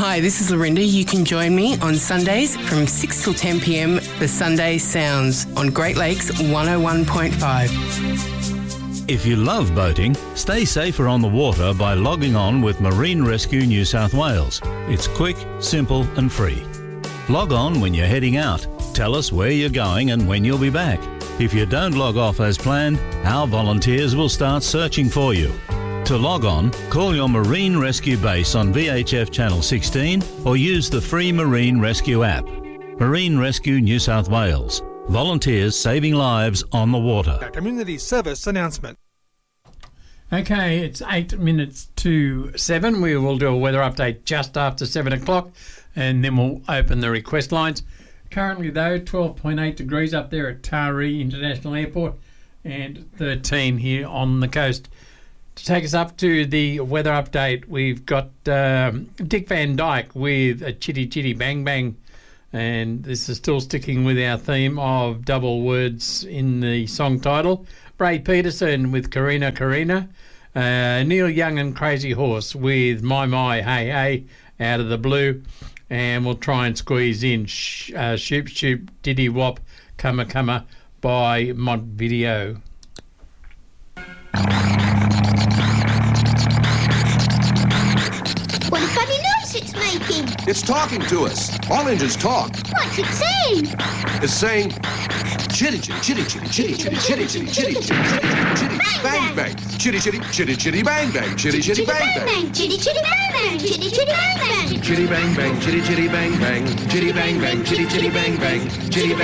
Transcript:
Hi, this is Lorinda. You can join me on Sundays from 6 till 10 p.m. for Sunday Sounds on Great Lakes 101.5. If you love boating, stay safer on the water by logging on with Marine Rescue New South Wales. It's quick, simple and free. Log on when you're heading out. Tell us where you're going and when you'll be back. If you don't log off as planned, our volunteers will start searching for you. To log on, call your Marine Rescue base on VHF Channel 16 or use the free Marine Rescue app. Marine Rescue New South Wales. Volunteers saving lives on the water. A community service announcement. Okay, it's 8 minutes to 7. We will do a weather update just after 7 o'clock and then we'll open the request lines. Currently, though, 12.8 degrees up there at Taree International Airport and 13 here on the coast. To take us up to the weather update, we've got Dick Van Dyke with a Chitty Chitty Bang Bang. And this is still sticking with our theme of double words in the song title. Ray Peterson with Karina Karina. Neil Young and Crazy Horse with My Hey Hey out of the blue. And we'll try and squeeze in Shoop Shoop Diddy Wop Cumma Cumma by Mod Video. What a funny noise it's making. It's talking to us. All engines talk. What's it saying? It's saying chitty chitty chitty chitty chitty chitty chitty chitty chitty chitty chitty bang bang chitty chitty chitty chitty bang bang chitty chitty bang bang Chitty chitty bang bang chitty chitty bang bang chitty bang bang chitty chitty bang bang chitty bang bang chitty chitty bang bang chitty